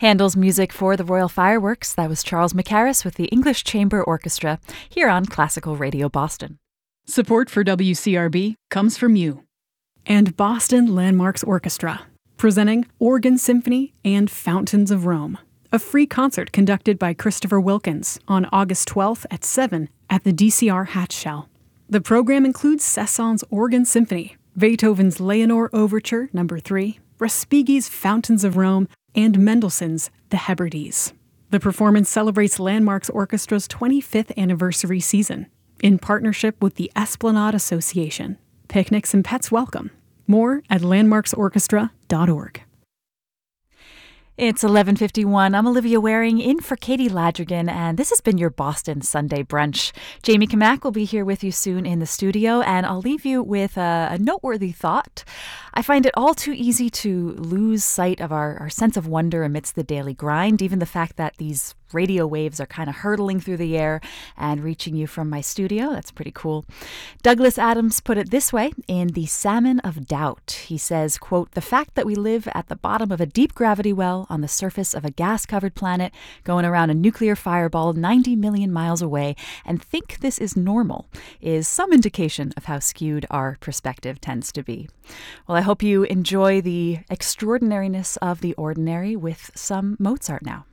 Handel's music for the Royal Fireworks. That was Charles Mackerras with the English Chamber Orchestra here on Classical Radio Boston. Support for WCRB comes from you. And Boston Landmarks Orchestra, presenting Organ Symphony and Fountains of Rome, a free concert conducted by Christopher Wilkins on August 12th at 7 at the DCR Hatch Shell. The program includes Cesson's Organ Symphony, Beethoven's Leonore Overture No. 3, Respighi's Fountains of Rome, and Mendelssohn's The Hebrides. The performance celebrates Landmarks Orchestra's 25th anniversary season in partnership with the Esplanade Association. Picnics and pets welcome. More at landmarksorchestra.org. It's 11:51. I'm Olivia Waring in for Katie Ladrigan, and this has been your Boston Sunday Brunch. Jamie Kamak will be here with you soon in the studio, and I'll leave you with a noteworthy thought. I find it all too easy to lose sight of our sense of wonder amidst the daily grind, even the fact that these radio waves are kind of hurtling through the air and reaching you from my studio. That's pretty cool. Douglas Adams put it this way in The Salmon of Doubt. He says, quote, "The fact that we live at the bottom of a deep gravity well on the surface of a gas-covered planet going around a nuclear fireball 90 million miles away and think this is normal is some indication of how skewed our perspective tends to be." Well, I hope you enjoy the extraordinariness of the ordinary with some Mozart now.